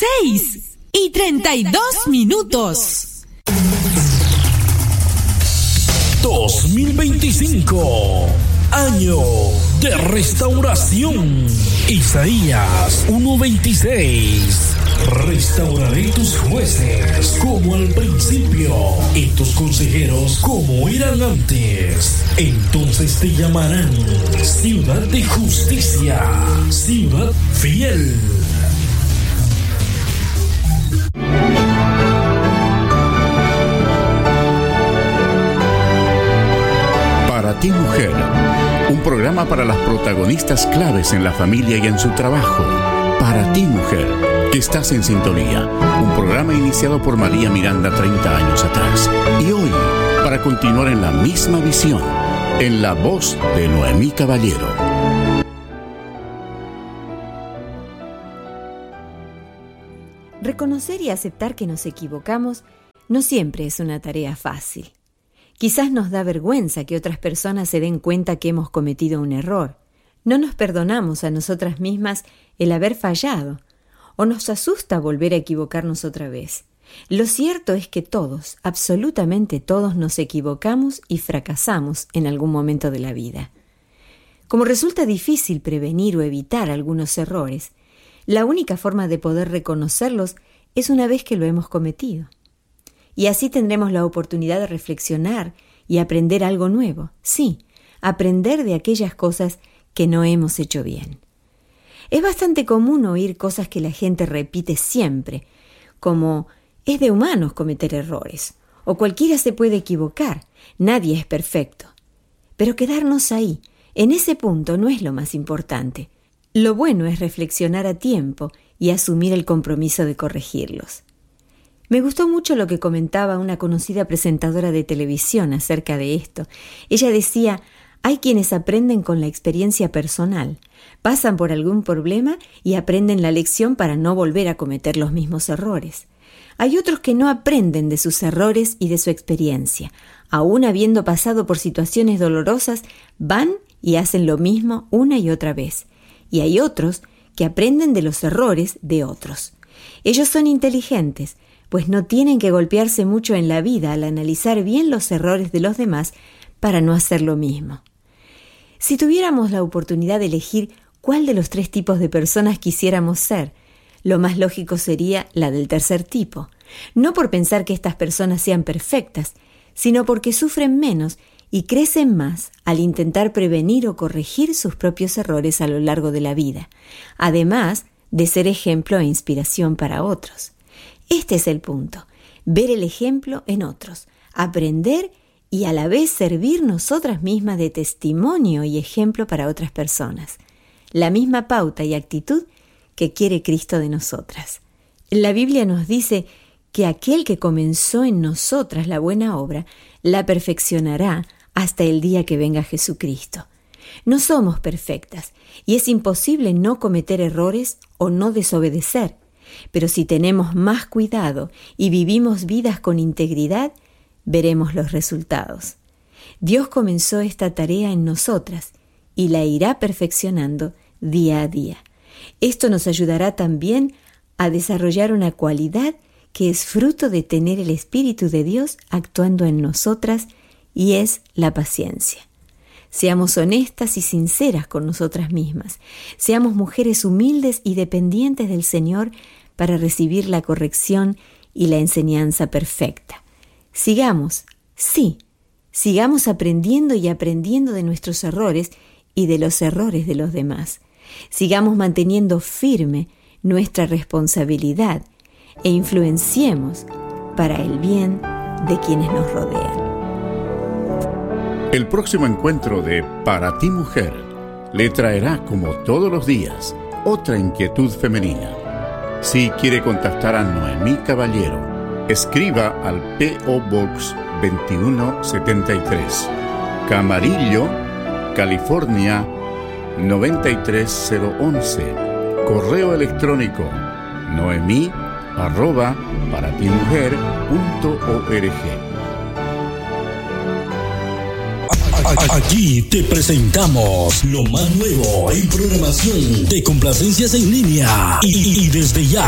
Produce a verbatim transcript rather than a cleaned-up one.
seis y treinta y dos minutos. dos mil veinticinco, año de restauración. Isaías uno veintiséis. Restauraré tus jueces como al principio y tus consejeros como eran antes. Entonces te llamarán ciudad de justicia, ciudad fiel. Para ti, mujer, un programa para las protagonistas claves en la familia y en su trabajo. Para ti, mujer, que estás en sintonía. Un programa iniciado por María Miranda treinta años atrás. Y hoy, para continuar en la misma visión, en la voz de Noemí Caballero. Reconocer y aceptar que nos equivocamos no siempre es una tarea fácil. Quizás nos da vergüenza que otras personas se den cuenta que hemos cometido un error. No nos perdonamos a nosotras mismas el haber fallado, o nos asusta volver a equivocarnos otra vez. Lo cierto es que todos, absolutamente todos, nos equivocamos y fracasamos en algún momento de la vida. Como resulta difícil prevenir o evitar algunos errores, la única forma de poder reconocerlos es una vez que lo hemos cometido. Y así tendremos la oportunidad de reflexionar y aprender algo nuevo. Sí, aprender de aquellas cosas que no hemos hecho bien. Es bastante común oír cosas que la gente repite siempre, como es de humanos cometer errores, o cualquiera se puede equivocar, nadie es perfecto. Pero quedarnos ahí, en ese punto, no es lo más importante. Lo bueno es reflexionar a tiempo y asumir el compromiso de corregirlos. Me gustó mucho lo que comentaba una conocida presentadora de televisión acerca de esto. Ella decía: hay quienes aprenden con la experiencia personal, pasan por algún problema y aprenden la lección para no volver a cometer los mismos errores. Hay otros que no aprenden de sus errores y de su experiencia. Aún habiendo pasado por situaciones dolorosas, van y hacen lo mismo una y otra vez. Y hay otros que aprenden de los errores de otros. Ellos son inteligentes, pues no tienen que golpearse mucho en la vida al analizar bien los errores de los demás para no hacer lo mismo. Si tuviéramos la oportunidad de elegir cuál de los tres tipos de personas quisiéramos ser, lo más lógico sería la del tercer tipo, no por pensar que estas personas sean perfectas, sino porque sufren menos y crecen más al intentar prevenir o corregir sus propios errores a lo largo de la vida, además de ser ejemplo e inspiración para otros. Este es el punto, ver el ejemplo en otros, aprender y a la vez servir nosotras mismas de testimonio y ejemplo para otras personas. La misma pauta y actitud que quiere Cristo de nosotras. La Biblia nos dice que aquel que comenzó en nosotras la buena obra, la perfeccionará hasta el día que venga Jesucristo. No somos perfectas y es imposible no cometer errores o no desobedecer. Pero si tenemos más cuidado y vivimos vidas con integridad, veremos los resultados. Dios comenzó esta tarea en nosotras y la irá perfeccionando día a día. Esto nos ayudará también a desarrollar una cualidad que es fruto de tener el Espíritu de Dios actuando en nosotras, y es la paciencia. Seamos honestas y sinceras con nosotras mismas. Seamos mujeres humildes y dependientes del Señor para recibir la corrección y la enseñanza perfecta. Sigamos, sí, sigamos aprendiendo y aprendiendo de nuestros errores y de los errores de los demás. Sigamos manteniendo firme nuestra responsabilidad e influenciemos para el bien de quienes nos rodean. El próximo encuentro de Para ti, mujer, le traerá, como todos los días, otra inquietud femenina. Si quiere contactar a Noemí Caballero, escriba al P O Box veintiuno setenta y tres, Camarillo, California noventa y tres cero once. Correo electrónico noemí arroba paratimujer punto org. Aquí te presentamos lo más nuevo en programación de complacencias en línea y, y desde ya